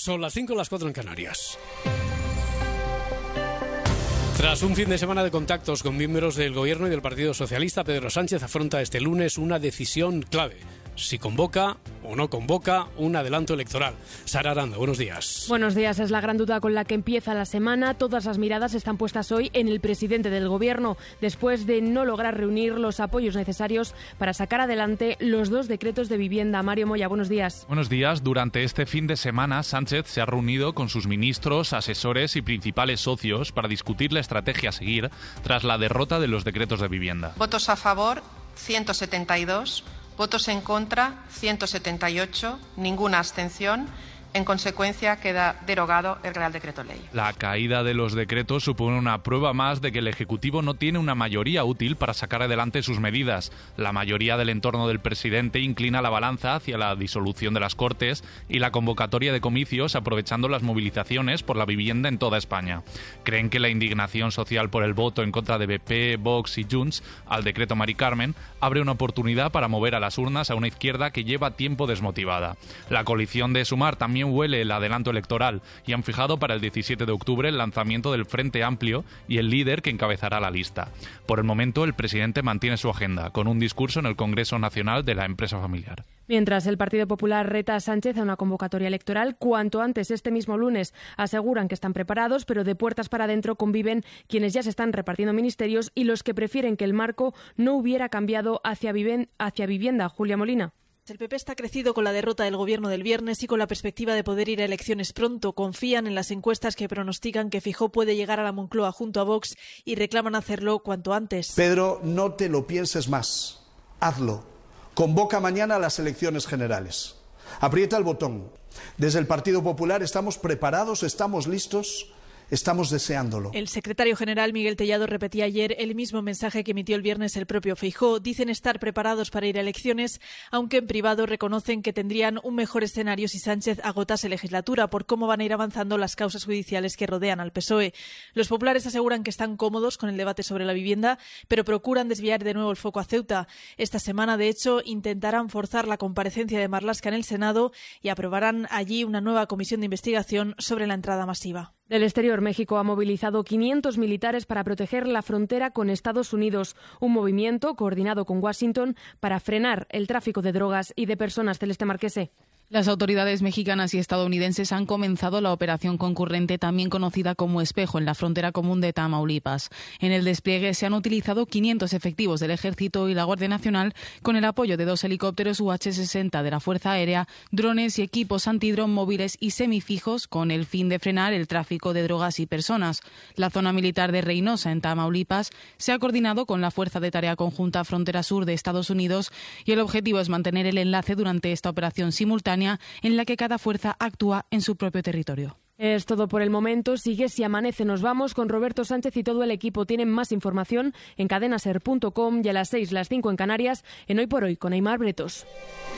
Son las 5, las 4 en Canarias. Tras un fin de semana de contactos con miembros del Gobierno y del Partido Socialista, Pedro Sánchez afronta este lunes una decisión clave: si convoca o no convoca un adelanto electoral. Sara Aranda, buenos días. Buenos días. Es la gran duda con la que empieza la semana. Todas las miradas están puestas hoy en el presidente del Gobierno, después de no lograr reunir los apoyos necesarios para sacar adelante los 2 decretos de vivienda. Mario Moya, buenos días. Buenos días. Durante este fin de semana, Sánchez se ha reunido con sus ministros, asesores y principales socios para discutir la estrategia a seguir tras la derrota de los decretos de vivienda. Votos a favor, 172. Votos en contra, 178, ninguna abstención. En consecuencia, queda derogado el Real Decreto Ley. La caída de los decretos supone una prueba más de que el Ejecutivo no tiene una mayoría útil para sacar adelante sus medidas. La mayoría del entorno del presidente inclina la balanza hacia la disolución de las Cortes y la convocatoria de comicios, aprovechando las movilizaciones por la vivienda en toda España. Creen que la indignación social por el voto en contra de BP, Vox y Junts al decreto Mari Carmen abre una oportunidad para mover a las urnas a una izquierda que lleva tiempo desmotivada. La coalición de Sumar también huele el adelanto electoral y han fijado para el 17 de octubre el lanzamiento del Frente Amplio y el líder que encabezará la lista. Por el momento, el presidente mantiene su agenda, con un discurso en el Congreso Nacional de la Empresa Familiar. Mientras el Partido Popular reta a Sánchez a una convocatoria electoral cuanto antes este mismo lunes, aseguran que están preparados, pero de puertas para adentro conviven quienes ya se están repartiendo ministerios y los que prefieren que el marco no hubiera cambiado hacia vivienda. Julia Molina. El PP está crecido con la derrota del Gobierno del viernes y con la perspectiva de poder ir a elecciones pronto. Confían en las encuestas que pronostican que Feijóo puede llegar a la Moncloa junto a Vox y reclaman hacerlo cuanto antes. Pedro, no te lo pienses más. Hazlo. Convoca mañana a las elecciones generales. Aprieta el botón. Desde el Partido Popular estamos preparados, estamos listos. Estamos deseándolo. El secretario general Miguel Tellado repetía ayer el mismo mensaje que emitió el viernes el propio Feijóo. Dicen estar preparados para ir a elecciones, aunque en privado reconocen que tendrían un mejor escenario si Sánchez agotase legislatura por cómo van a ir avanzando las causas judiciales que rodean al PSOE. Los populares aseguran que están cómodos con el debate sobre la vivienda, pero procuran desviar de nuevo el foco a Ceuta. Esta semana, de hecho, intentarán forzar la comparecencia de Marlaska en el Senado y aprobarán allí una nueva comisión de investigación sobre la entrada masiva. Del exterior, México ha movilizado 500 militares para proteger la frontera con Estados Unidos, un movimiento coordinado con Washington para frenar el tráfico de drogas y de personas. Celeste Marquese. Las autoridades mexicanas y estadounidenses han comenzado la operación concurrente, también conocida como Espejo, en la frontera común de Tamaulipas. En el despliegue se han utilizado 500 efectivos del Ejército y la Guardia Nacional, con el apoyo de 2 helicópteros UH-60 de la Fuerza Aérea, drones y equipos antidrón móviles y semifijos, con el fin de frenar el tráfico de drogas y personas. La zona militar de Reynosa, en Tamaulipas, se ha coordinado con la Fuerza de Tarea Conjunta Frontera Sur de Estados Unidos y el objetivo es mantener el enlace durante esta operación simultánea en la que cada fuerza actúa en su propio territorio. Es todo por el momento. Sigue Si Amanece. Nos vamos con Roberto Sánchez y todo el equipo. Tienen más información en cadenaser.com y a las 6, las 5 en Canarias, en Hoy por Hoy con Aimar Bretos.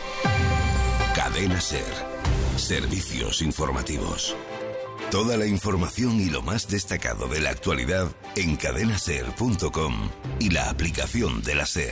Cadena Ser. Servicios informativos. Toda la información y lo más destacado de la actualidad en cadenaser.com y la aplicación de la Ser.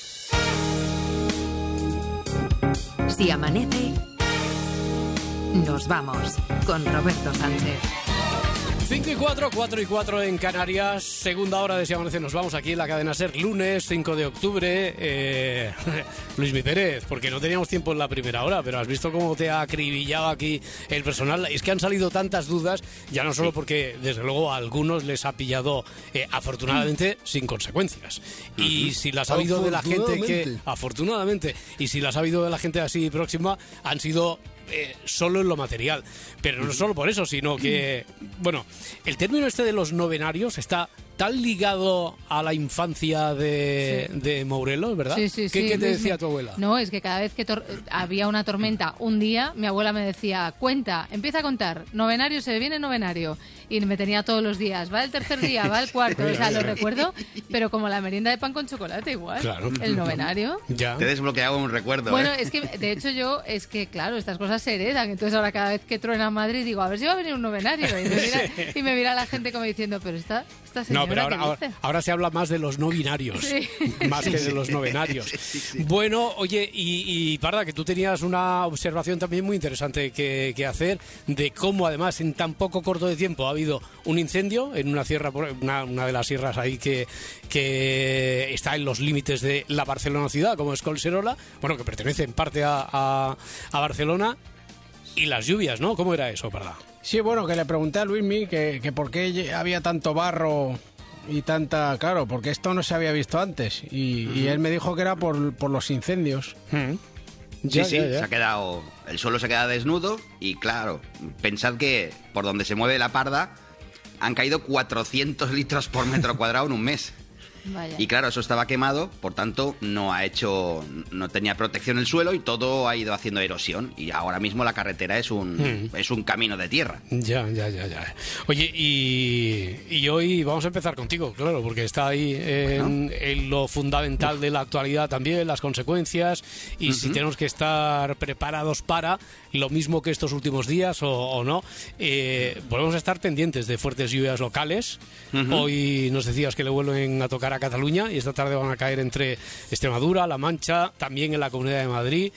Si amanece, nos vamos con Roberto Sánchez. 5 y 4, 4 y 4 en Canarias, segunda hora de Si Amanece. Nos vamos aquí en la cadena SER, lunes 5 de octubre. Luismi Pérez, porque no teníamos tiempo en la primera hora, pero has visto cómo te ha acribillado aquí el personal. Es que han salido tantas dudas, ya no solo porque desde luego a algunos les ha pillado afortunadamente sin consecuencias. Y si las ha habido de la gente que, afortunadamente, y si las ha habido de la gente así próxima, han sido solo en lo material. Pero no solo por eso, sino que, bueno, el término este de los novenarios está tan ligado a la infancia de Morelos, ¿verdad? Sí. ¿Qué te decía tu abuela? No, es que cada vez que había una tormenta un día, mi abuela me decía, empieza a contar, novenario, se viene novenario. Y me tenía todos los días, va el tercer día, va el cuarto, o sea, lo recuerdo, pero como la merienda de pan con chocolate igual, claro. El novenario. Ya. Te he desbloqueado un recuerdo. Bueno, es que, de hecho claro, estas cosas se heredan, entonces ahora cada vez que truena Madrid digo, a ver si va a venir un novenario, y me mira la gente como diciendo, pero esta señora... No, pero ahora se habla más de los no binarios, sí. Más que de los novenarios. Sí. Bueno, oye, y Parda, que tú tenías una observación también muy interesante que hacer de cómo además en tan poco corto de tiempo ha habido un incendio en una sierra, una de las sierras ahí que está en los límites de la Barcelona ciudad, como es Collserola, bueno, que pertenece en parte a Barcelona, y las lluvias, ¿no? ¿Cómo era eso, Parda? Sí, bueno, que le pregunté a Luismi que por qué había tanto barro y tanta... Claro, porque esto no se había visto antes. Y él me dijo que era por los incendios. Ya. Se ha quedado... El suelo se queda desnudo y, claro, pensad que por donde se mueve la Parda han caído 400 litros por metro cuadrado en un mes. Vaya. Y claro, eso estaba quemado, por tanto no tenía protección el suelo y todo ha ido haciendo erosión y ahora mismo la carretera es un camino de tierra. Ya. Oye, y hoy vamos a empezar contigo, claro, porque está ahí en lo fundamental de la actualidad también, las consecuencias y si tenemos que estar preparados para lo mismo que estos últimos días o no. Volvemos a estar pendientes de fuertes lluvias locales. Hoy nos decías que le vuelven a tocar a Cataluña y esta tarde van a caer entre Extremadura, La Mancha, también en la Comunidad de Madrid.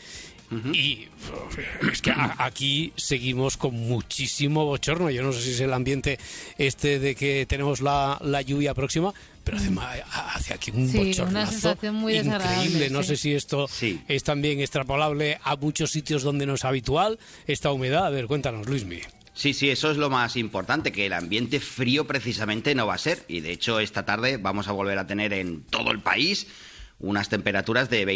Y es que aquí seguimos con muchísimo bochorno. Yo no sé si es el ambiente de que tenemos la lluvia próxima, pero hace aquí un bochornazo una sensación muy increíble. No sí. sé si esto es también extrapolable a muchos sitios donde no es habitual esta humedad. A ver, cuéntanos, Luismi. Sí, eso es lo más importante, que el ambiente frío precisamente no va a ser. Y de hecho esta tarde vamos a volver a tener en todo el país unas temperaturas de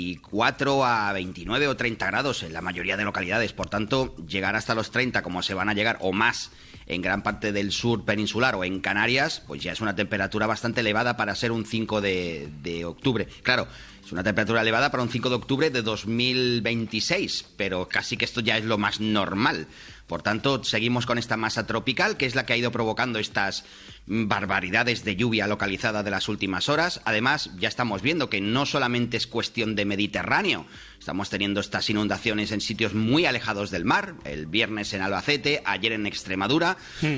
24 a 29 o 30 grados en la mayoría de localidades. Por tanto, llegar hasta los 30 como se van a llegar o más en gran parte del sur peninsular o en Canarias, pues ya es una temperatura bastante elevada para ser un 5 de octubre. Claro, es una temperatura elevada para un 5 de octubre de 2026, pero casi que esto ya es lo más normal. Por tanto, seguimos con esta masa tropical, que es la que ha ido provocando estas barbaridades de lluvia localizada de las últimas horas. Además, ya estamos viendo que no solamente es cuestión de Mediterráneo. Estamos teniendo estas inundaciones en sitios muy alejados del mar. El viernes en Albacete, ayer en Extremadura.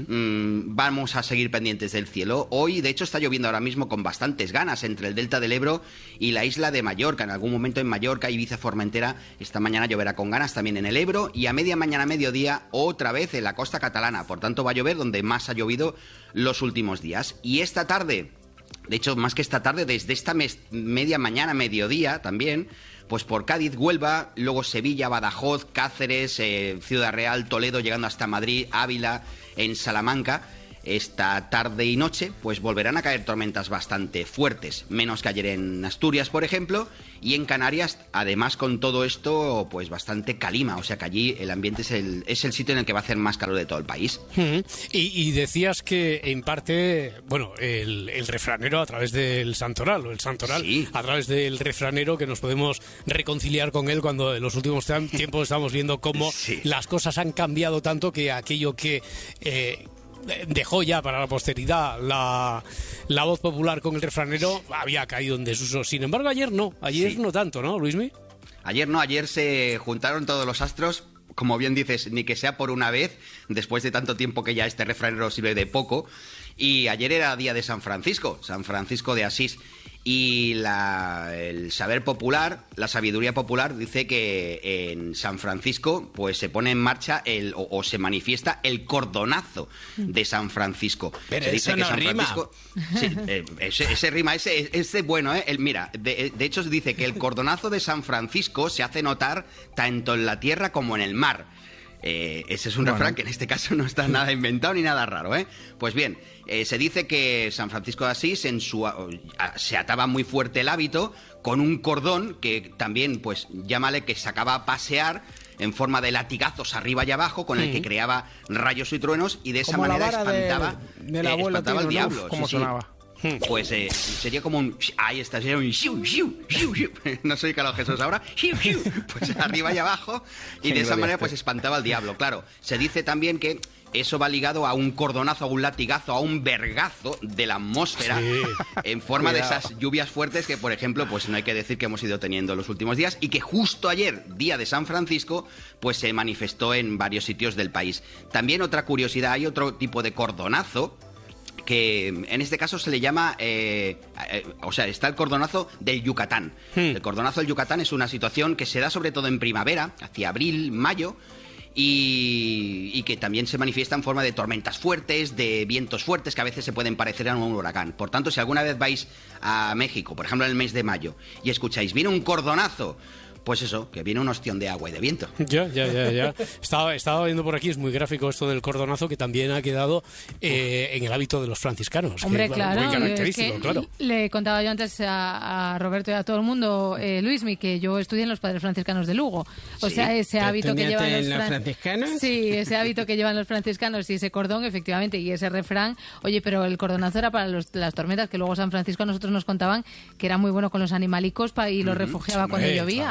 Vamos a seguir pendientes del cielo. Hoy, de hecho, está lloviendo ahora mismo con bastantes ganas entre el delta del Ebro y la isla de Mallorca. En algún momento en Mallorca, Ibiza, Formentera, esta mañana lloverá con ganas también en el Ebro. Y a media mañana, mediodía, otra vez en la costa catalana. Por tanto, va a llover donde más ha llovido los últimos días. Y esta tarde, de hecho, más que esta tarde, desde esta media mañana, mediodía también, pues por Cádiz, Huelva, luego Sevilla, Badajoz, Cáceres, Ciudad Real, Toledo, llegando hasta Madrid, Ávila, en Salamanca. Esta tarde y noche pues volverán a caer tormentas bastante fuertes, menos que ayer en Asturias, por ejemplo, y en Canarias, además con todo esto, pues bastante calima, o sea que allí el ambiente es el sitio en el que va a hacer más calor de todo el país. Y decías que en parte, bueno, el refranero a través del santoral, o el santoral a través del refranero, que nos podemos reconciliar con él cuando en los últimos tiempos estamos viendo cómo las cosas han cambiado tanto que aquello que... dejó ya para la posteridad la voz popular con el refranero había caído en desuso. Sin embargo, ayer no tanto, ¿no, Luismi? Ayer se juntaron todos los astros, como bien dices, ni que sea por una vez, después de tanto tiempo que ya este refranero sirve de poco, y ayer era día de San Francisco de Asís. Y el saber popular, la sabiduría popular dice que en San Francisco pues se pone en marcha o se manifiesta el cordonazo de San Francisco. Pero se dice eso que no San rima. Francisco, ese rima, ese bueno, mira, de hecho se dice que el cordonazo de San Francisco se hace notar tanto en la tierra como en el mar. Ese es un refrán que en este caso no está nada inventado ni nada raro, ¿eh? Pues bien, se dice que San Francisco de Asís se ataba muy fuerte el hábito con un cordón que también, pues llámale, que sacaba a pasear en forma de latigazos arriba y abajo, con el que creaba rayos y truenos, y de esa como manera la vara espantaba al diablo. ¿Cómo sonaba? Pues sería como un... Ahí está, sería un... No soy Carlos Jesús ahora. Pues arriba y abajo. Y de esa manera pues espantaba al diablo. Claro, se dice también que eso va ligado a un cordonazo, a un latigazo, a un vergazo de la atmósfera en forma de esas lluvias fuertes que, por ejemplo, pues no hay que decir que hemos ido teniendo los últimos días, y que justo ayer, día de San Francisco, pues se manifestó en varios sitios del país. También otra curiosidad, hay otro tipo de cordonazo que en este caso se le llama, o sea, está el cordonazo del Yucatán. El cordonazo del Yucatán es una situación que se da sobre todo en primavera, hacia abril, mayo, y que también se manifiesta en forma de tormentas fuertes, de vientos fuertes que a veces se pueden parecer a un huracán. Por tanto, si alguna vez vais a México, por ejemplo en el mes de mayo, y escucháis, viene un cordonazo, pues eso, que viene un ostión de agua y de viento. Ya. Estaba viendo por aquí, es muy gráfico esto del cordonazo, que también ha quedado en el hábito de los franciscanos. Hombre, que, claro. Muy característico, claro. Le contaba yo antes a Roberto y a todo el mundo, Luismi, que yo estudié en los Padres Franciscanos de Lugo. O sea, ese hábito que llevan los franciscanos. Sí, ese hábito que llevan los franciscanos y ese cordón, efectivamente, y ese refrán. Oye, pero el cordonazo era para las tormentas, que luego San Francisco a nosotros nos contaban que era muy bueno con los animalicos y los refugiaba cuando llovía.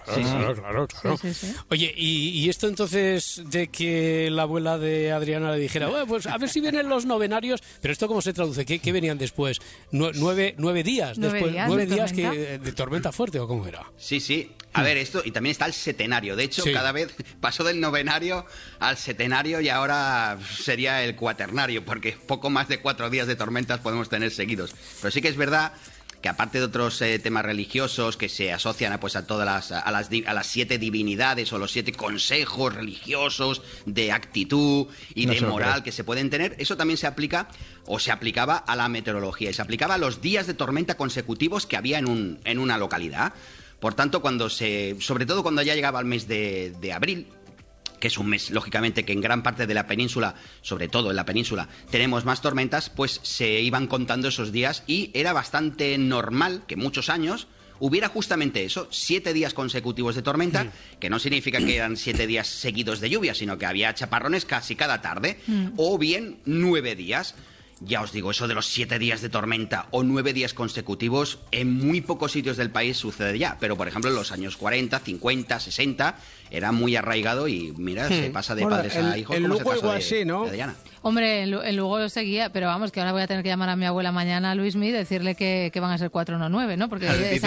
Claro. Sí. Oye, ¿y esto entonces de que la abuela de Adriana le dijera, bueno, pues a ver si vienen los novenarios, pero esto cómo se traduce? ¿Qué venían después? ¿Nueve días? ¿9 días de tormenta fuerte o cómo era? Sí. A ver, esto, y también está el setenario. De hecho, cada vez pasó del novenario al setenario y ahora sería el cuaternario, porque poco más de 4 días de tormentas podemos tener seguidos. Pero sí que es verdad que aparte de otros temas religiosos que se asocian a todas las 7 divinidades o los 7 consejos religiosos de actitud y de moral que se pueden tener, eso también se aplica o se aplicaba a la meteorología y se aplicaba a los días de tormenta consecutivos que había en una localidad. Por tanto, sobre todo cuando ya llegaba el mes de abril, que es un mes, lógicamente, que en gran parte de la península, sobre todo en la península, tenemos más tormentas, pues se iban contando esos días y era bastante normal que muchos años hubiera justamente eso, 7 días consecutivos de tormenta, que no significa que eran 7 días seguidos de lluvia, sino que había chaparrones casi cada tarde, o bien 9 días. Ya os digo, eso de los 7 días de tormenta o 9 días consecutivos, en muy pocos sitios del país sucede ya. Pero, por ejemplo, en los años 40, 50, 60, era muy arraigado y, mira, se pasa de padres a hijos. En como Lugo es el caso igual sí, ¿no? de Diana. Hombre, en Lugo seguía, pero vamos, que ahora voy a tener que llamar a mi abuela mañana, Luismi, y decirle que van a ser 4 no 9, ¿no? Porque esa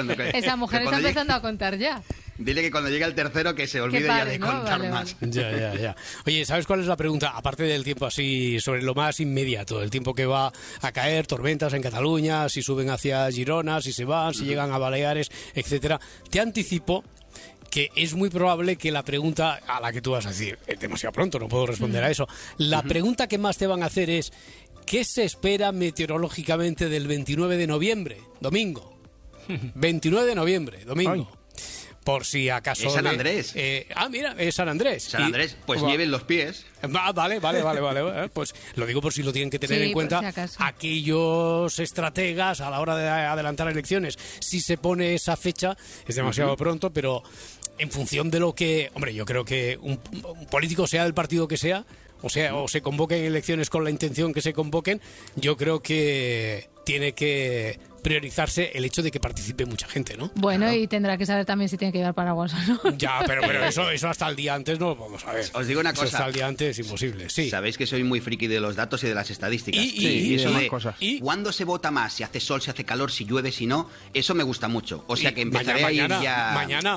mujer está empezando a contar ya. Dile que cuando llegue el tercero que se olvide ya de contar más. Ya. Oye, ¿sabes cuál es la pregunta? Aparte del tiempo así, sobre lo más inmediato, el tiempo que va a caer, tormentas en Cataluña, si suben hacia Girona, si se van, si llegan a Baleares, etcétera. Te anticipo que es muy probable que la pregunta a la que tú vas a decir, es demasiado pronto, no puedo responder a eso. La pregunta que más te van a hacer es, ¿qué se espera meteorológicamente del 29 de noviembre, domingo? 29 de noviembre, domingo. Ay. Por si acaso... Es San Andrés. Mira, es San Andrés. San Andrés, pues nieve en los pies. Vale. Pues lo digo por si lo tienen que tener en cuenta aquellos estrategas a la hora de adelantar elecciones. Si se pone esa fecha, es demasiado pronto, pero en función de lo que... Hombre, yo creo que un político, sea del partido que sea, o se convoquen elecciones con la intención que se convoquen, yo creo que tiene que priorizarse el hecho de que participe mucha gente, ¿no? Bueno, claro. Y tendrá que saber también si tiene que llevar paraguas o no. Ya, pero eso hasta el día antes no lo podemos saber. Os digo una cosa. Hasta el día antes es imposible, sí. Sabéis que soy muy friki de los datos y de las estadísticas. Y eso de cosas. ¿Cuándo se vota más? Si hace sol, si hace calor, si llueve, si no. Eso me gusta mucho. O sea que empezaré a ir ya... Mañana,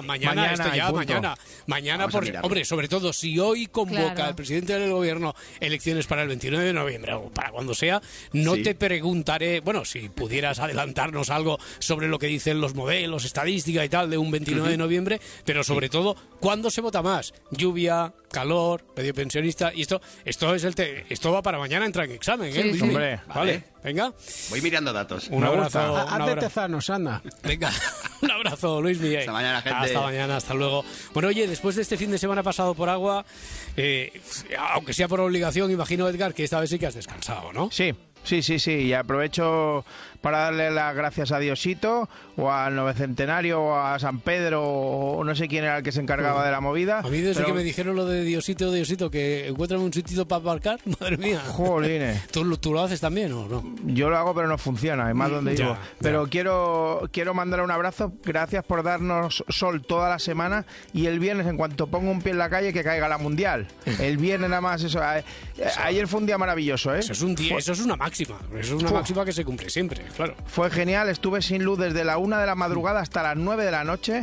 hombre, sobre todo si hoy convoca el presidente del gobierno elecciones para el 29 de noviembre o para cuando sea, te preguntaré, bueno, si pudieras adelantarnos algo sobre lo que dicen los modelos, estadística y tal de un 29 de noviembre, pero sobre todo, ¿cuándo se vota más? Lluvia, calor, medio pensionista, y esto es esto va para mañana entrar en examen, ¿eh? Sí. Hombre, vale, venga. Voy mirando datos. Un abrazo. Haz de tezanos, anda. Venga, un abrazo, Luis Miguel. Hasta mañana, gente. Hasta mañana, hasta luego. Bueno, oye, después de este fin de semana pasado por agua, aunque sea por obligación, imagino, Edgar, que esta vez sí que has descansado, ¿no? Sí. Y aprovecho para darle las gracias a Diosito o al Novecentenario o a San Pedro o no sé quién era el que se encargaba de la movida. A mí desde que me dijeron lo de Diosito, que encuéntrame un sitio para aparcar, madre mía. Jolines. ¿Tú lo haces también o no? Yo lo hago pero no funciona, además donde vivo. Pero quiero mandar un abrazo, gracias por darnos sol toda la semana y el viernes en cuanto pongo un pie en la calle que caiga la Mundial. El viernes nada más eso. Ayer fue un día maravilloso, ¿eh? Eso es una máxima. máxima. Es una máxima que se cumple siempre, claro. Fue genial, estuve sin luz desde la 1 de la madrugada hasta las 9 de la noche.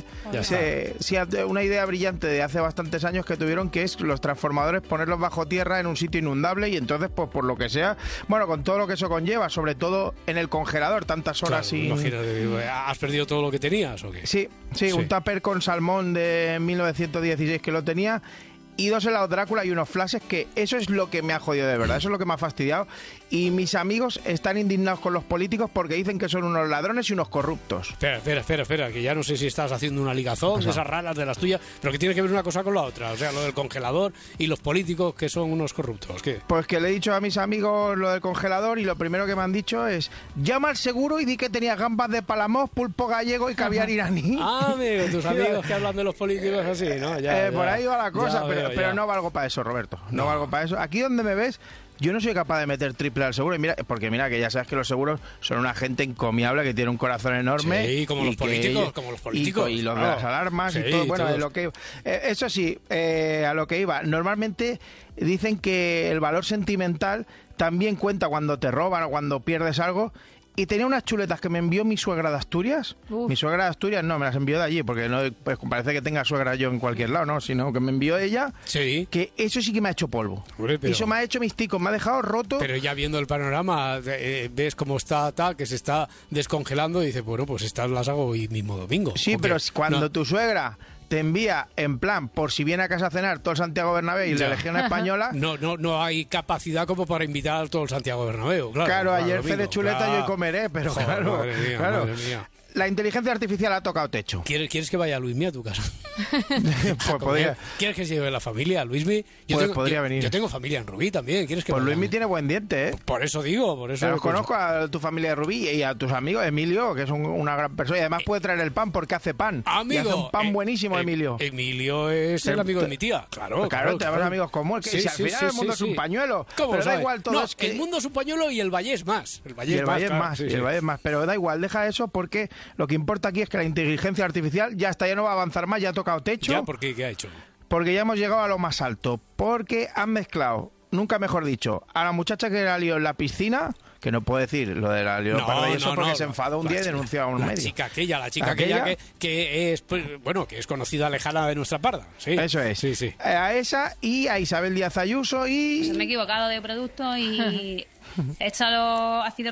Una idea brillante de hace bastantes años que tuvieron, que es los transformadores ponerlos bajo tierra en un sitio inundable, y entonces, pues por lo que sea, bueno, con todo lo que eso conlleva, sobre todo en el congelador, tantas horas sin... Imagínate, ¿has perdido todo lo que tenías o qué? Sí, un tupper con salmón de 1916 que lo tenía, y 2 helados Drácula y unos flashes, que eso es lo que me ha jodido de verdad, eso es lo que me ha fastidiado. Y mis amigos están indignados con los políticos porque dicen que son unos ladrones y unos corruptos. Espera, que ya no sé si estás haciendo una ligazón de esas raras de las tuyas, pero que tiene que ver una cosa con la otra, o sea, lo del congelador y los políticos que son unos corruptos. ¿Qué? Pues que le he dicho a mis amigos lo del congelador, y lo primero que me han dicho es: llama al seguro y di que tenía gambas de Palamos, pulpo gallego y caviar iraní. Amigo, tus amigos que hablan de los políticos así, ¿no? Por ahí va la cosa, pero no valgo para eso, Roberto. No valgo para eso. Aquí donde me ves, yo no soy capaz de meter triple al seguro. Y mira, porque mira que ya sabes que los seguros son una gente encomiable que tiene un corazón enorme. Sí, como los políticos. Y los de las alarmas y todo. Bueno, de lo que, eso sí, a lo que iba. Normalmente dicen que el valor sentimental también cuenta cuando te roban o cuando pierdes algo. Y tenía unas chuletas que me envió mi suegra de Asturias. Mi suegra de Asturias no, me las envió de allí, porque no, pues parece que tenga suegra yo en cualquier lado, ¿no? Sino que me envió ella, que eso sí que me ha hecho polvo. Eso me ha hecho mis ticos, me ha dejado roto. Pero ya viendo el panorama, ves cómo está tal, que se está descongelando, y dices, bueno, pues estas las hago hoy mismo domingo. Sí, pero cuando tu suegra te envía en plan, por si viene a casa a cenar todo el Santiago Bernabéu y la Legión Española... No hay capacidad como para invitar a todo el Santiago Bernabéu, claro. Ayer fe de chuleta y hoy comeré, pero joder, claro. Madre mía. La inteligencia artificial ha tocado techo. ¿Quieres que vaya Luismi a tu casa? Pues podría. ¿Quieres que se lleve la familia, Luismi? Podría venir. Yo tengo familia en Rubí también. ¿Quieres que pues Luismi tiene buen diente, ¿eh? Por eso digo, Pero conozco a tu familia de Rubí y a tus amigos, Emilio, que es una gran persona. Y además puede traer el pan porque hace pan. Amigo. Y hace un pan buenísimo, Emilio. Emilio es el amigo de mi tía. Claro, tenemos amigos como él. Que si al final el mundo es un pañuelo. Pero da igual todo. No, el mundo es un pañuelo y el valle es más. El valle es más. Pero da igual, deja eso, porque lo que importa aquí es que la inteligencia artificial ya no va a avanzar más, ya ha tocado techo. ¿Ya? ¿Por qué? ¿Qué ha hecho? Porque ya hemos llegado a lo más alto, porque han mezclado, nunca mejor dicho, a la muchacha que la lió en la piscina, que no puedo decir lo de la leoparda y eso, porque se enfadó un día y denunció a un medio. La chica aquella que es conocida lejana de nuestra parda. Sí. Eso es. Sí. A esa y a Isabel Díaz Ayuso y... Pues me he equivocado de producto y he echado ácido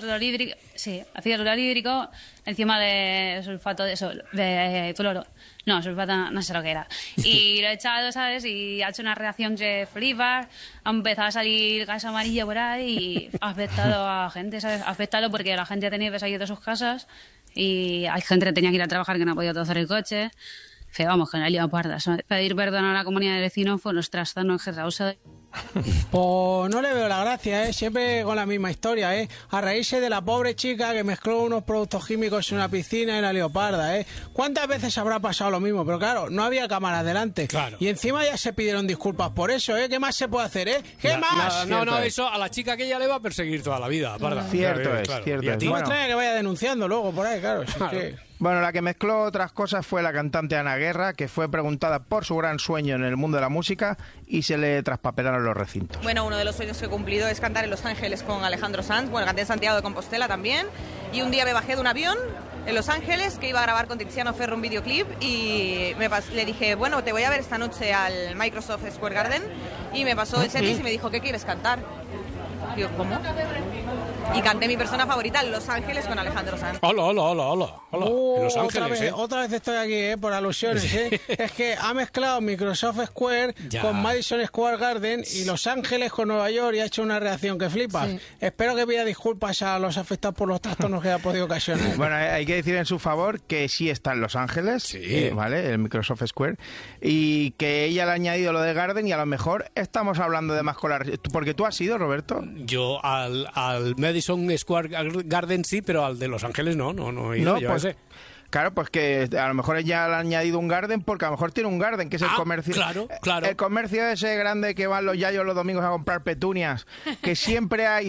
clorhídrico encima de sulfato de cloro. No, sulfato no sé lo que era. Y lo he echado, ¿sabes? Y ha hecho una reacción que flipas. Ha empezado a salir gas amarillo por ahí y ha afectado a gente, ¿sabes? Ha afectado porque la gente ha tenido que salir de sus casas y hay gente que tenía que ir a trabajar que no ha podido tozar el coche. Feo, vamos, que no hay pardas. Pedir perdón a la comunidad de vecinos fue los trastornos que causa. Pues no le veo la gracia, siempre con la misma historia, a reírse de la pobre chica que mezcló unos productos químicos en una piscina en la leoparda. ¿Cuántas veces habrá pasado lo mismo? Pero claro, no había cámara delante. Claro. Y encima ya se pidieron disculpas por eso, ¿qué más se puede hacer? ¿Qué más? No, eso a la chica que ella le va a perseguir toda la vida, parda. Cierto es. Y a ti no extraña que vaya denunciando luego por ahí, claro. Bueno, la que mezcló otras cosas fue la cantante Ana Guerra, que fue preguntada por su gran sueño en el mundo de la música y se le traspapelaron los recintos. Bueno, uno de los sueños que he cumplido es cantar en Los Ángeles con Alejandro Sanz. Bueno, canté en Santiago de Compostela también. Y un día me bajé de un avión en Los Ángeles que iba a grabar con Tiziano Ferro un videoclip y le dije, bueno, te voy a ver esta noche al Microsoft Square Garden. Y me pasó el setlist y me dijo, ¿qué quieres cantar? Digo, ¿cómo? Y canté mi persona favorita, Los Ángeles, con Alejandro Sanz. Hola. En Los Ángeles, otra vez estoy aquí, por alusiones, Es que ha mezclado Microsoft Square con Madison Square Garden y Los Ángeles con Nueva York y ha hecho una reacción que flipas. Sí. Espero que pida disculpas a los afectados por los trastornos que ha podido ocasionar. Bueno, hay que decir en su favor que sí está en Los Ángeles, ¿vale? El Microsoft Square, y que ella le ha añadido lo de Garden y a lo mejor estamos hablando de más con la... Porque tú has ido, Roberto. Yo al Madison Square Garden sí, pero al de Los Ángeles no he ido. No, pues, claro, pues que a lo mejor ella le ha añadido un garden porque a lo mejor tiene un garden, que es el comercio. Claro. El comercio ese grande que van los yayos los domingos a comprar petunias, que siempre hay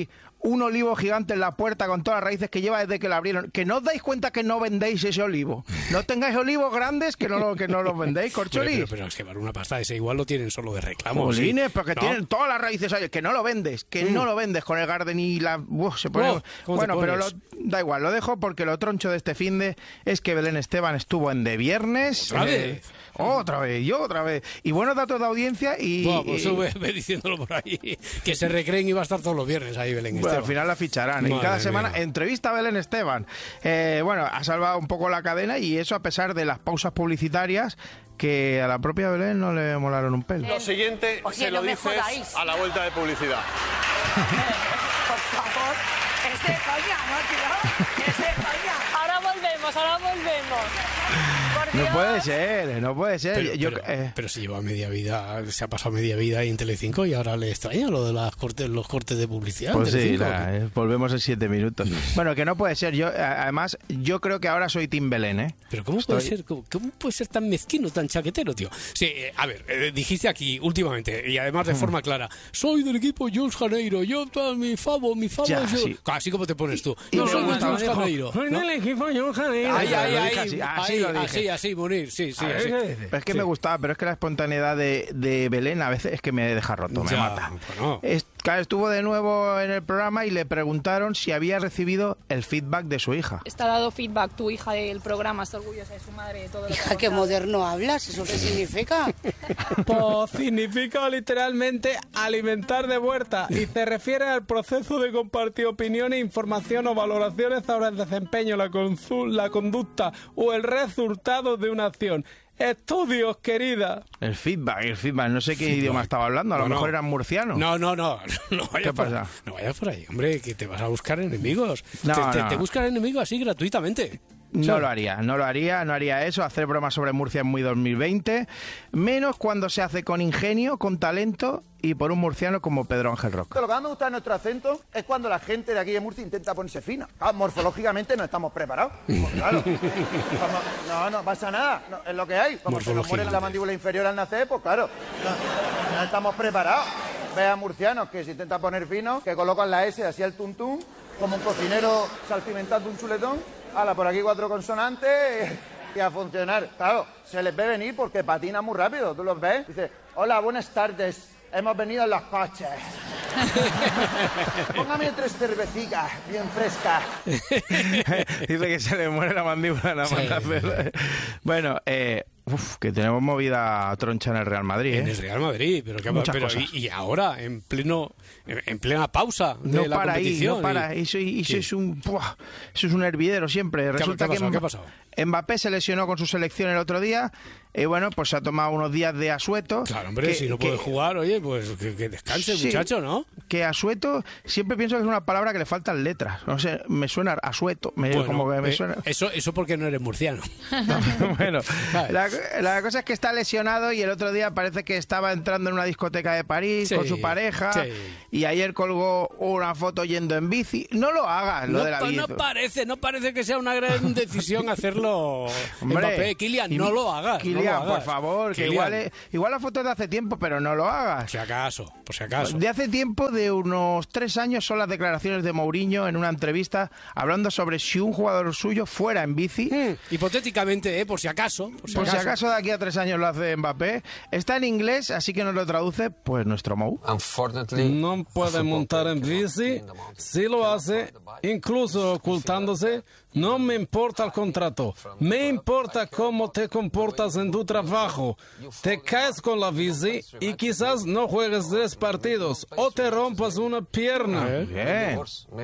un olivo gigante en la puerta con todas las raíces que lleva desde que la abrieron. Que no os dais cuenta que no vendéis ese olivo. No tengáis olivos grandes que no los vendéis, corcholis. Pero es que vale una pasta, ese igual lo tienen solo de reclamo. Jolines, pero que ¿no? tienen todas las raíces ahí, que no lo vendes, no lo vendes con el Garden y la... se pone... Bueno, pero da igual, lo dejo porque lo troncho de este finde es que Belén Esteban estuvo en De Viernes. ¿Otra vez? Y buenos datos de audiencia y... Bueno, pues ve diciéndolo por ahí, que se recreen y va a estar todos los viernes ahí Belén Esteban. Al final la ficharán. Y cada semana entrevista a Belén Esteban. Bueno, ha salvado un poco la cadena y eso a pesar de las pausas publicitarias que a la propia Belén no le molaron un pelo. Lo siguiente se lo dices a la vuelta de publicidad. Por favor, es de coña, ¿no, tío? Es de coña. Ahora volvemos. No puede ser. Pero si lleva media vida, se ha pasado media vida ahí en Telecinco y ahora le extraña lo de los cortes de publicidad. Pues sí, volvemos en 7 minutos. Bueno, que no puede ser. Además, yo creo que ahora soy Team Belén, ¿eh? Pero ¿cómo puede ser tan mezquino, tan chaquetero, tío? Sí, a ver, dijiste aquí últimamente, y además de forma clara, soy del equipo Jules Janeiro, yo, mi favo, ya, yo... Sí. Así como te pones tú. No, soy del Jules Janeiro. Soy del equipo Jules Janeiro. Así, Munir, sí. Pero es que me gustaba, pero es que la espontaneidad de Belén a veces es que me deja roto, me mata. Bueno. Estuvo de nuevo en el programa y le preguntaron si había recibido el feedback de su hija. ¿Está dado feedback tu hija del programa? ¿Está orgullosa de su madre? De todo Hija, qué moderno hablas, ¿eso qué significa? Pues significa literalmente alimentar de vuelta y se refiere al proceso de compartir opiniones, información o valoraciones sobre el desempeño, la conducta o el resultado de una acción. Estudios, querida. El feedback, no sé qué idioma estaba hablando, a lo mejor eran murcianos. No ¿Qué pasa? No vayas por ahí, hombre, que te vas a buscar enemigos. No. Te buscan enemigos así gratuitamente. No lo haría eso. Hacer bromas sobre Murcia es muy 2020, menos cuando se hace con ingenio, con talento y por un murciano como Pedro Ángel Roca. Lo que más me gusta de nuestro acento es cuando la gente de aquí de Murcia intenta ponerse fina. Morfológicamente no estamos preparados. Pues claro. No pasa nada, es lo que hay. Como se nos muere la mandíbula inferior al nacer, pues claro, no estamos preparados. Ve a murcianos que se intenta poner fino, que colocan la S así al tuntún, como un cocinero salpimentando un chuletón. Hala, por aquí 4 consonantes y a funcionar. Claro, se les ve venir porque patina muy rápido, ¿tú los ves? Dice, hola, buenas tardes, hemos venido en los coches. Póngame 3 cervecitas bien frescas. Dice que se le muere la mandíbula nada más hacerlo. Bueno, que tenemos movida troncha en el Real Madrid. En el Real Madrid, pero y ahora, en plena pausa de la competición. No para, eso es un hervidero siempre. Resulta que ¿qué ha pasado? Mbappé se lesionó con su selección el otro día y bueno, pues se ha tomado unos días de asueto. Claro, hombre, si no puede jugar, oye, pues que descanse, muchacho, ¿no? Que asueto, siempre pienso que es una palabra que le faltan letras. No sé, me suena asueto, como que me suena... Eso porque no eres murciano. Bueno, la cosa es que está lesionado y el otro día parece que estaba entrando en una discoteca de París con su pareja y ayer colgó una foto yendo en bici. No lo hagas, lo de la bici. No parece que sea una gran decisión hacerlo. Hombre, Mbappé, Kylian, no lo hagas. Kylian, por favor, que igual la foto es de hace tiempo, pero no lo hagas. Por si acaso. De hace tiempo, de unos 3 años, son las declaraciones de Mourinho en una entrevista hablando sobre si un jugador suyo fuera en bici. Hipotéticamente, por si acaso. Por si acaso de aquí a 3 años lo hace Mbappé. Está en inglés, así que nos lo traduce pues nuestro Mou. No puede montar en bici, si lo hace, incluso ocultándose. No me importa el contrato, me importa cómo te comportas en tu trabajo. Te caes con la bici y quizás no juegues 3 partidos o te rompas una pierna. Bien.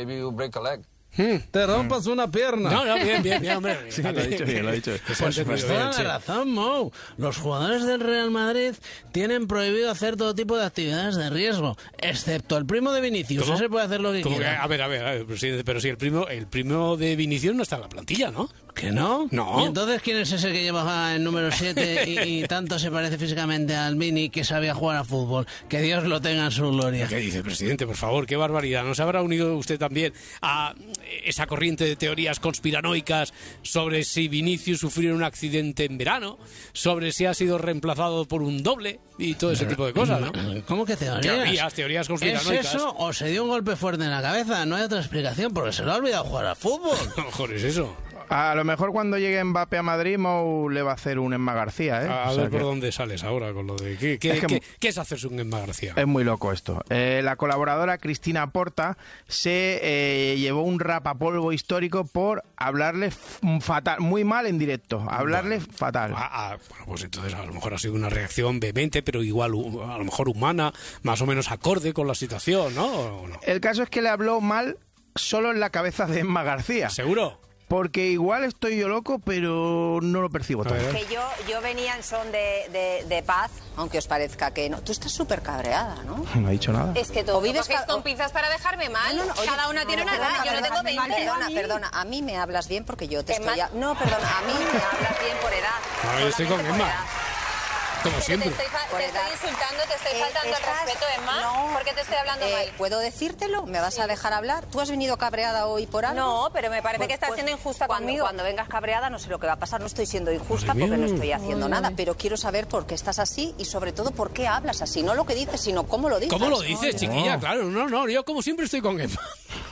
Te rompas una pierna. No, bien, hombre. Sí, lo ha dicho bien. Pues toda la razón, Mou. Los jugadores del Real Madrid tienen prohibido hacer todo tipo de actividades de riesgo, excepto el primo de Vinicius. Ese puede hacer lo que quiera. A ver, presidente, pero si el primo de Vinicius no está en la plantilla, ¿no? ¿Que no? No. ¿Y entonces quién es ese que llevaba el número 7 y tanto se parece físicamente al Mini que sabía jugar a fútbol? Que Dios lo tenga en su gloria. ¿Qué dice, presidente? Por favor, qué barbaridad. ¿No se habrá unido usted también a esa corriente de teorías conspiranoicas sobre si Vinicius sufrió un accidente en verano, sobre si ha sido reemplazado por un doble y todo ese tipo de cosas, ¿no? ¿Cómo que teorías? Teorías conspiranoicas. ¿Es eso o se dio un golpe fuerte en la cabeza? No hay otra explicación porque se le ha olvidado jugar al fútbol. A lo mejor es eso. A lo mejor cuando llegue Mbappé a Madrid, Mou le va a hacer un Emma García, ¿eh? A ver por dónde sales ahora con lo de... ¿Qué es hacerse un Emma García? Es muy loco esto. La colaboradora Cristina Porta se llevó un rapapolvo histórico por hablarle fatal, muy mal en directo, hablarle fatal. Bueno, pues entonces a lo mejor ha sido una reacción vehemente, pero igual a lo mejor humana, más o menos acorde con la situación, ¿no? ¿O no? El caso es que le habló mal solo en la cabeza de Emma García. ¿Seguro? Porque igual estoy yo loco, pero no lo percibo todo. Que yo venía en son de paz, aunque os parezca que no. Tú estás súper cabreada, ¿no? No ha dicho nada. Es que tú vives con pinzas para dejarme mal. Oye, cada una tiene una edad, yo no tengo 20. Perdona, a mí me hablas bien porque yo te estoy... No, perdona, a mí me hablas bien por edad. Yo estoy con Emma. Como siempre. Te estoy insultando, te estoy faltando el respeto, Emma. No. ¿Por qué te estoy hablando mal? ¿Puedo decírtelo? ¿Me vas a dejar hablar? ¿Tú has venido cabreada hoy por algo? No, pero me parece que estás siendo injusta conmigo. Cuando vengas cabreada no sé lo que va a pasar. No estoy siendo injusta porque no estoy haciendo nada, pero quiero saber por qué estás así y sobre todo por qué hablas así. No lo que dices, sino cómo lo dices. ¿Cómo lo dices, chiquilla? Claro, no, yo como siempre estoy con Emma.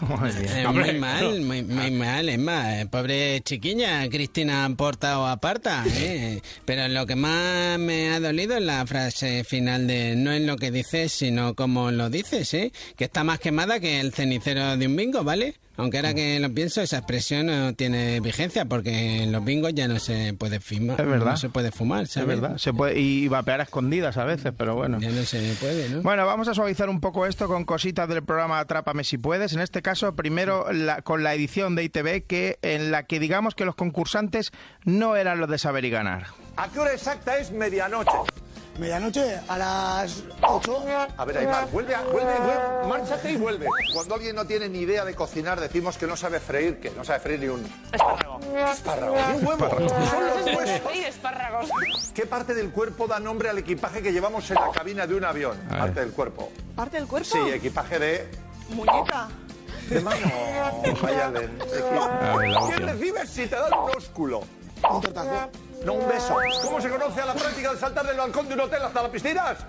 Muy mal, Emma. Pobre chiquilla, Cristina Porta o Aparta. Pero lo que más me ha dolido es la frase final de no es lo que dices, sino cómo lo dices, que está más quemada que el cenicero de un bingo, ¿vale? Aunque ahora que lo pienso, esa expresión no tiene vigencia porque en los bingos ya no se puede fumar. Es verdad. No se puede fumar, ¿sabes? Es verdad. Se puede, y vapear a escondidas a veces, pero bueno. Ya no se puede, ¿no? Bueno, vamos a suavizar un poco esto con cositas del programa Atrápame si puedes. En este caso, primero con la edición de ITV, en la que digamos que los concursantes no eran los de saber y ganar. ¿A qué hora exacta es medianoche? Medianoche, a las 8. A ver, Aymar, vuelve, márchate y vuelve. Cuando alguien no tiene ni idea de cocinar, decimos que no sabe freír, que no sabe freír ni un... Espárrago. Espárrago, ni un huevo. Son los huesos. Sí, espárragos. ¿Qué parte del cuerpo da nombre al equipaje que llevamos en la cabina de un avión? Parte del cuerpo. ¿Parte del cuerpo? Sí, equipaje de... Muñeca. De mano. Vaya de... ¿Qué recibes si te dan un ósculo? Un tortazo. No, un beso. ¿Cómo se conoce a la práctica de saltar del balcón de un hotel hasta las piscinas?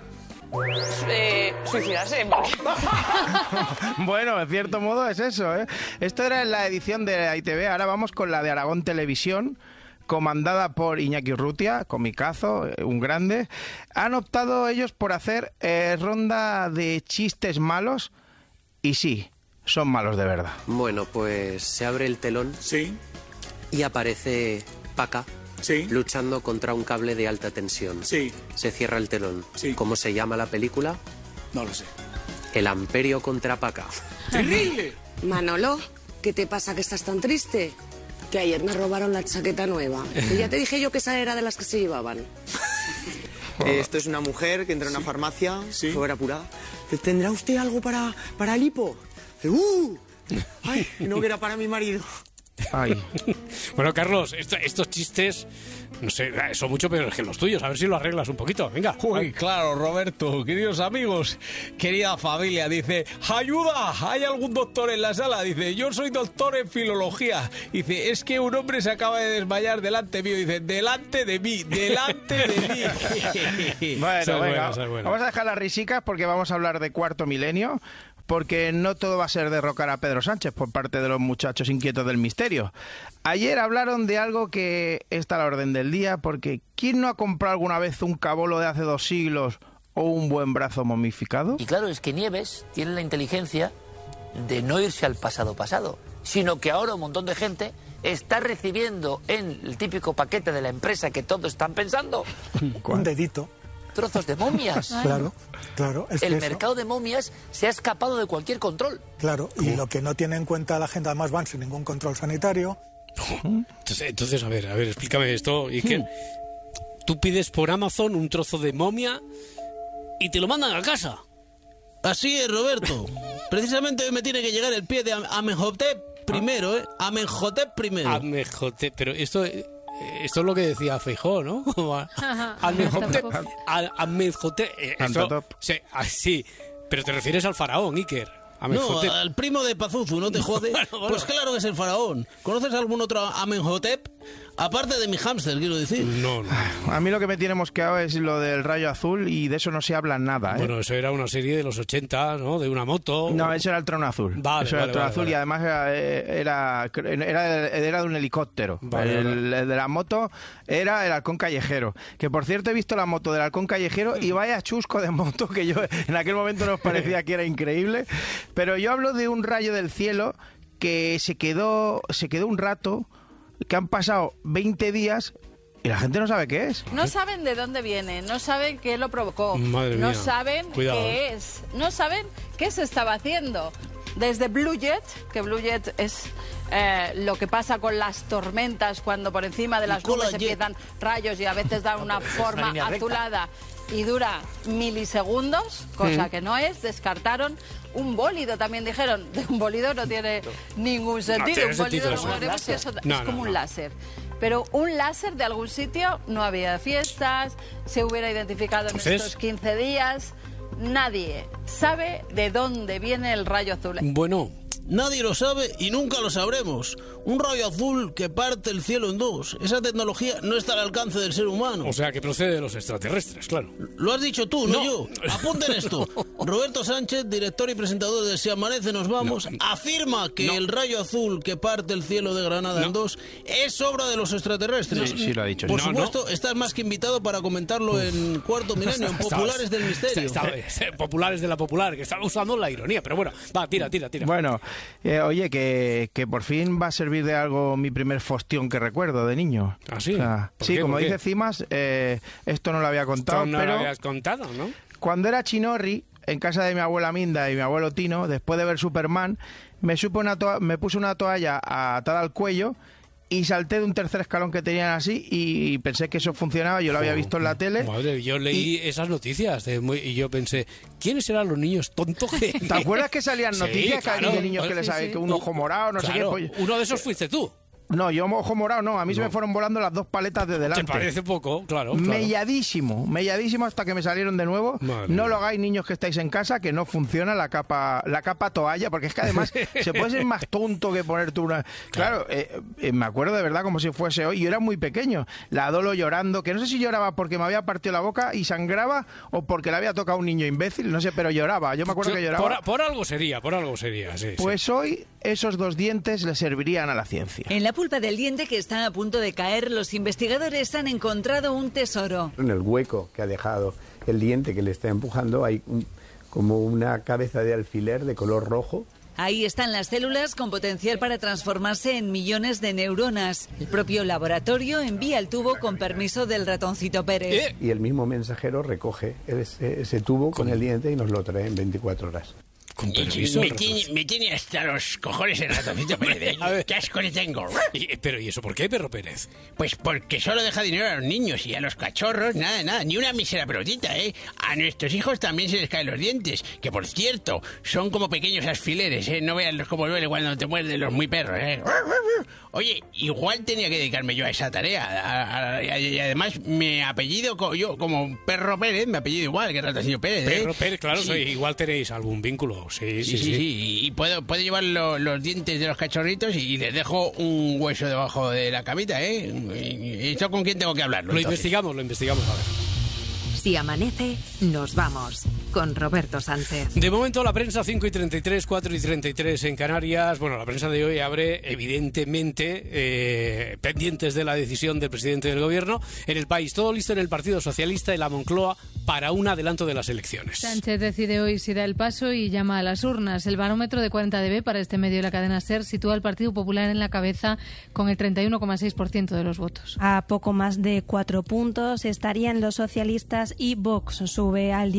Suicidarse. Bueno, en cierto modo es eso, ¿eh? Esto era en la edición de ITV. Ahora vamos con la de Aragón Televisión, comandada por Iñaki Urrutia, comicazo, un grande. Han optado ellos por hacer ronda de chistes malos y sí, son malos de verdad. Bueno, pues se abre el telón. Sí. Y aparece Paca. Sí. Luchando contra un cable de alta tensión. Sí. Se cierra el telón. Sí. ¿Cómo se llama la película? No lo sé. El Amperio contra Paca. ¡Terrible! Manolo, ¿qué te pasa que estás tan triste? Que ayer me robaron la chaqueta nueva. Y ya te dije yo que esa era de las que se llevaban. Esto es una mujer que entra en una farmacia, fuera apurada. ¿Tendrá usted algo para el hipo? ¡Ay! No, que era para mi marido. Ay. Bueno, Carlos, estos chistes, no sé, son mucho peores que los tuyos. A ver si lo arreglas un poquito. Venga. Uy, claro, Roberto, queridos amigos, querida familia, dice, ¡ayuda! ¿Hay algún doctor en la sala? Dice, yo soy doctor en filología. Dice, es que un hombre se acaba de desmayar delante mío. Dice, delante de mí. Bueno, venga, vamos a dejar las risicas porque vamos a hablar de Cuarto Milenio. Porque no todo va a ser derrocar a Pedro Sánchez por parte de los muchachos inquietos del misterio. Ayer hablaron de algo que está a la orden del día, porque ¿quién no ha comprado alguna vez un cabolo de hace 2 siglos o un buen brazo momificado? Y claro, es que Nieves tiene la inteligencia de no irse al pasado, sino que ahora un montón de gente está recibiendo en el típico paquete de la empresa que todos están pensando... Un dedito. Trozos de momias. Claro. El mercado de momias se ha escapado de cualquier control. Claro, y lo que no tiene en cuenta la gente, además van sin ningún control sanitario. Entonces, a ver, explícame esto. ¿Y qué? Tú pides por Amazon un trozo de momia y te lo mandan a casa. Así es, Roberto. Precisamente hoy me tiene que llegar el pie de Amenhotep primero, Amenhotep primero. Amenhotep, pero esto es lo que decía Feijóo, ¿no? Amenhotep. Sí, pero te refieres al faraón, Iker. No, al primo de Pazuzu, ¿no te jode? Bueno. Pues claro que es el faraón. ¿Conoces algún otro Amenhotep? Aparte de mi hámster, quiero decir. No. A mí lo que me tiene mosqueado es lo del rayo azul y de eso no se habla nada, ¿eh? Bueno, eso era una serie de los 80, ¿no? De una moto. No, eso era el trono azul. Eso era el trono azul y además era de un helicóptero. El de la moto era el halcón callejero. Que por cierto he visto la moto del halcón callejero y vaya chusco de moto que yo en aquel momento nos parecía que era increíble. Pero yo hablo de un rayo del cielo que se quedó un rato, que han pasado 20 días y la gente no sabe qué es. No saben de dónde viene, no saben qué lo provocó, Madre mía. No saben qué es, no saben qué se estaba haciendo. Desde Blue Jet, que Blue Jet es lo que pasa con las tormentas cuando por encima de las nubes empiezan rayos y a veces dan una forma azulada y dura milisegundos, cosa que no es, descartaron. Un bólido también dijeron, un bólido no tiene ningún sentido, un bólido no sabemos si eso es como un láser. Pero un láser de algún sitio, no había fiestas, se hubiera identificado en estos 15 días, nadie sabe de dónde viene el rayo azul. Bueno, nadie lo sabe y nunca lo sabremos. Un rayo azul que parte el cielo en dos. Esa tecnología no está al alcance del ser humano. O sea, que procede de los extraterrestres, claro. Lo has dicho tú, no yo. Apunten esto. Roberto Sánchez, director y presentador de Si Amanece Nos Vamos, afirma que el rayo azul que parte el cielo de Granada en dos es obra de los extraterrestres. Sí, lo ha dicho. Por supuesto, estás más que invitado para comentarlo en Cuarto Milenio, en Populares del Misterio. Populares de la Popular, que estaba usando la ironía, pero bueno, va, tira. Bueno, oye, que por fin va a servir de algo mi primer fostión que recuerdo de niño. ¿Ah, sí? O sea, sí, como dice Cimas, esto no lo había contado, pero lo habías contado, ¿no? Cuando era chinorri, en casa de mi abuela Minda y mi abuelo Tino, después de ver Superman, me puse una toalla atada al cuello y salté de un tercer escalón que tenían así y pensé que eso funcionaba, yo lo había visto en la tele. Madre, yo leí esas noticias y yo pensé, ¿quiénes eran los niños tontos? ¿Te acuerdas que salían noticias de niños que les sabe que un ojo morado, no sé qué? Pues, uno de esos fuiste tú. No, yo ojo morado no, a mí se me fueron volando las dos paletas de delante. Te parece poco, claro. Melladísimo hasta que me salieron de nuevo. No lo hagáis, niños que estáis en casa, que no funciona la capa toalla, porque es que además se puede ser más tonto que poner tú una... Claro, me acuerdo de verdad como si fuese hoy, yo era muy pequeño, la Dolo llorando, que no sé si lloraba porque me había partido la boca y sangraba o porque le había tocado a un niño imbécil, no sé, pero lloraba, yo me acuerdo que lloraba. Por algo sería, sí. Pues hoy esos dos dientes le servirían a la ciencia. En la pulpa del diente que está a punto de caer, los investigadores han encontrado un tesoro. En el hueco que ha dejado el diente que le está empujando hay como una cabeza de alfiler de color rojo. Ahí están las células con potencial para transformarse en millones de neuronas. El propio laboratorio envía el tubo con permiso del ratoncito Pérez. Y el mismo mensajero recoge ese tubo con el diente y nos lo trae en 24 horas. Con permiso, me tiene hasta los cojones el ratoncito Pérez. ¿Qué asco le tengo? Pero ¿y eso por qué, perro Pérez? Pues porque solo deja dinero a los niños y a los cachorros, nada, ni una mísera pelotita, ¿eh? A nuestros hijos también se les caen los dientes, que por cierto, son como pequeños alfileres, ¿eh? No vean cómo duele cuando te muerden los muy perros, ¿eh? Oye, igual tenía que dedicarme yo a esa tarea. Y además, mi apellido, yo como Perro Pérez, mi apellido igual que Ratoncito Pérez, ¿eh? Perro Pérez, claro, sí. Igual tenéis algún vínculo. Sí. Y puedo llevar los dientes de los cachorritos y les dejo un hueso debajo de la camita, ¿eh? ¿Y esto con quién tengo que hablarlo? Lo investigamos, a ver. Si amanece, nos vamos con Roberto Sánchez. De momento la prensa 5:33, 4:33 en Canarias. Bueno, la prensa de hoy abre evidentemente pendientes de la decisión del presidente del gobierno. En El País, todo listo en el Partido Socialista y la Moncloa para un adelanto de las elecciones. Sánchez decide hoy si da el paso y llama a las urnas. El barómetro de 40dB para este medio de la cadena SER sitúa al Partido Popular en la cabeza con el 31,6% de los votos. A poco más de 4 puntos estarían los socialistas Juntas y Vox sube al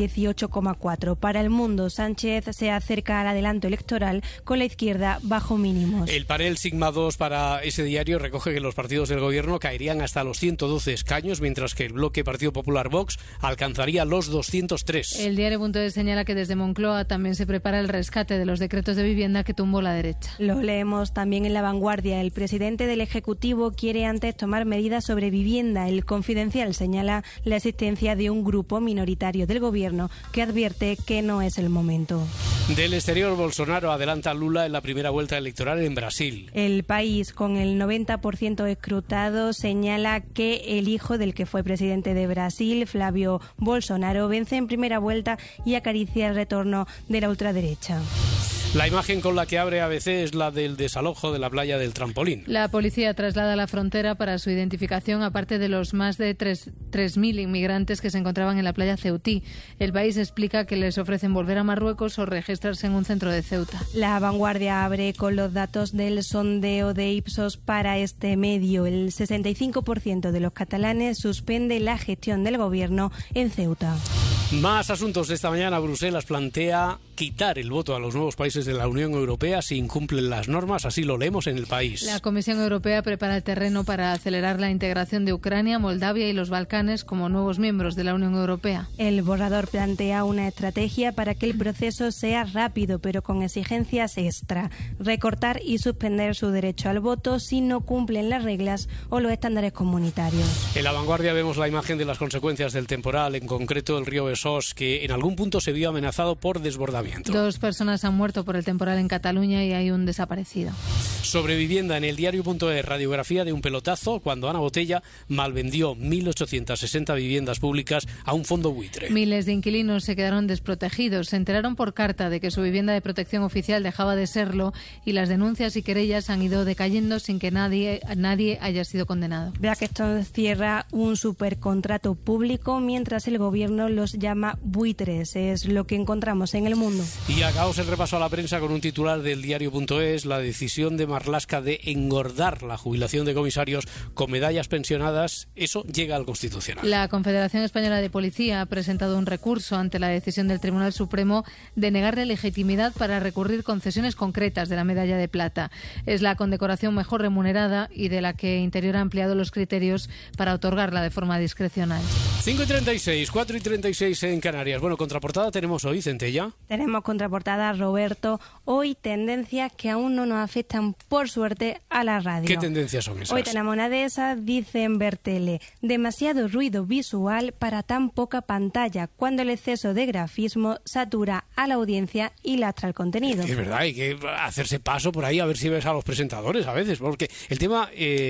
18,4. Para El Mundo, Sánchez se acerca al adelanto electoral con la izquierda bajo mínimos. El panel Sigma 2 para ese diario recoge que los partidos del gobierno caerían hasta los 112 escaños, mientras que el bloque Partido Popular Vox alcanzaría los 203. El diario.es señala que desde Moncloa también se prepara el rescate de los decretos de vivienda que tumbó la derecha. Lo leemos también en La Vanguardia. El presidente del Ejecutivo quiere antes tomar medidas sobre vivienda. El Confidencial señala la existencia de un grupo minoritario del gobierno que advierte que no es el momento. Del exterior, Bolsonaro adelanta a Lula en la primera vuelta electoral en Brasil. El País, con el 90% escrutado, señala que el hijo del que fue presidente de Brasil, Flávio Bolsonaro, vence en primera vuelta y acaricia el retorno de la ultraderecha. La imagen con la que abre ABC es la del desalojo de la playa del Trampolín. La policía traslada a la frontera para su identificación, aparte de los más de 3.000 inmigrantes que se encontraban en la playa Ceutí. El País explica que les ofrecen volver a Marruecos o registrarse en un centro de Ceuta. La Vanguardia abre con los datos del sondeo de Ipsos para este medio. El 65% de los catalanes suspende la gestión del gobierno en Ceuta. Más asuntos de esta mañana. Bruselas plantea quitar el voto a los nuevos países de la Unión Europea si incumplen las normas, así lo leemos en El País. La Comisión Europea prepara el terreno para acelerar la integración de Ucrania, Moldavia y los Balcanes como nuevos miembros de la Unión Europea. El borrador plantea una estrategia para que el proceso sea rápido, pero con exigencias extra. Recortar y suspender su derecho al voto si no cumplen las reglas o los estándares comunitarios. En La Vanguardia vemos la imagen de las consecuencias del temporal, en concreto el río Besós, que en algún punto se vio amenazado por desbordamiento. 2 personas han muerto por el temporal en Cataluña y hay un desaparecido. Sobre vivienda, en el diario.es, radiografía de un pelotazo cuando Ana Botella malvendió 1.860 viviendas públicas a un fondo buitre. Miles de inquilinos se quedaron desprotegidos. Se enteraron por carta de que su vivienda de protección oficial dejaba de serlo y las denuncias y querellas han ido decayendo sin que nadie haya sido condenado. Blackstone cierra un supercontrato público mientras el gobierno los llama buitres. Es lo que encontramos en El Mundo. Y acabamos el repaso a la prensa con un titular del diario.es: la decisión de Marlaska de engordar la jubilación de comisarios con medallas pensionadas, eso llega al Constitucional. La Confederación Española de Policía ha presentado un recurso ante la decisión del Tribunal Supremo de negarle legitimidad para recurrir concesiones concretas de la medalla de plata. Es la condecoración mejor remunerada y de la que Interior ha ampliado los criterios para otorgarla de forma discrecional. 5:36, 4:36 en Canarias. Bueno, contraportada tenemos hoy, Centella. Tenemos contraportada, Roberto, hoy tendencias que aún no nos afectan, por suerte, a la radio. ¿Qué tendencias son esas? Hoy tenemos una de esas, dice en Bertele: demasiado ruido visual para tan poca pantalla, cuando el exceso de grafismo satura a la audiencia y lastra el contenido. Es verdad, hay que hacerse paso por ahí a ver si ves a los presentadores a veces, porque el tema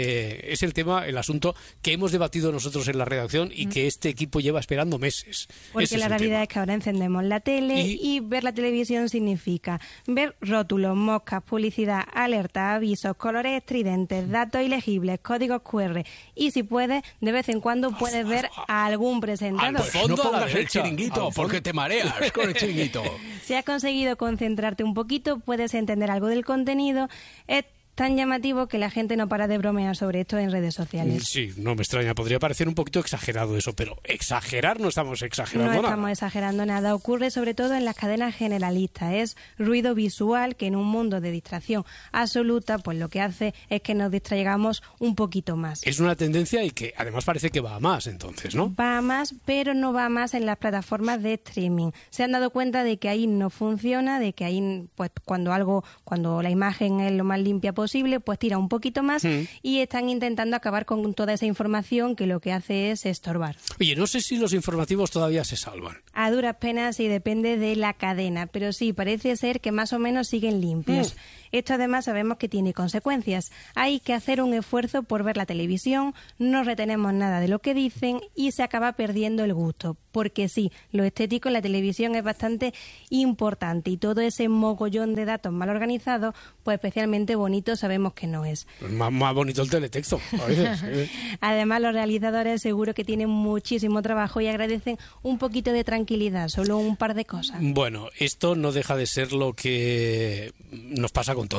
es el asunto que hemos debatido nosotros en la redacción y que este equipo lleva esperando meses. Porque la realidad es que ahora encendemos la tele y ver la televisión significa ver rótulos, moscas, publicidad, alertas, avisos, colores estridentes, datos ilegibles, códigos QR y si puedes, de vez en cuando puedes ver a algún presentador. Al fondo, no pongas el chiringuito porque te mareas con el chiringuito. Si has conseguido concentrarte un poquito, puedes entender algo del contenido. Es tan llamativo que la gente no para de bromear sobre esto en redes sociales. Sí, no me extraña. Podría parecer un poquito exagerado eso, pero exagerar no estamos exagerando nada. No estamos exagerando nada. Ocurre sobre todo en las cadenas generalistas. Es ruido visual que en un mundo de distracción absoluta, pues lo que hace es que nos distraigamos un poquito más. Es una tendencia y que además parece que va a más entonces, ¿no? Va a más, pero no va a más en las plataformas de streaming. Se han dado cuenta de que ahí no funciona, de que ahí, pues cuando la imagen es lo más limpia posible, pues tira un poquito más y están intentando acabar con toda esa información que lo que hace es estorbar. Oye, no sé si los informativos todavía se salvan. A duras penas y depende de la cadena, pero sí, parece ser que más o menos siguen limpios. Esto además sabemos que tiene consecuencias. Hay que hacer un esfuerzo por ver la televisión, no retenemos nada de lo que dicen y se acaba perdiendo el gusto. Porque sí, lo estético en la televisión es bastante importante y todo ese mogollón de datos mal organizados, pues especialmente bonito sabemos que no es. Más bonito el teletexto a veces. Además, los realizadores seguro que tienen muchísimo trabajo y agradecen un poquito de tranquilidad, solo un par de cosas. Bueno, esto no deja de ser lo que nos pasa con todo.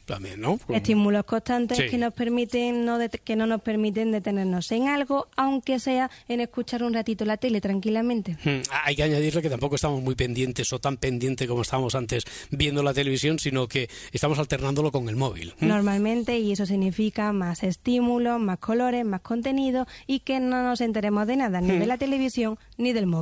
también, ¿no? Estímulos constantes Sí. que no nos permiten detenernos en algo, aunque sea en escuchar un ratito la tele tranquilamente. Hay que añadirle que tampoco estamos muy pendientes o tan pendientes como estábamos antes viendo la televisión, sino que estamos alternándolo con el móvil. Normalmente, y eso significa más estímulos, más colores, más contenido y que no nos enteremos de nada, ni de la televisión ni del móvil.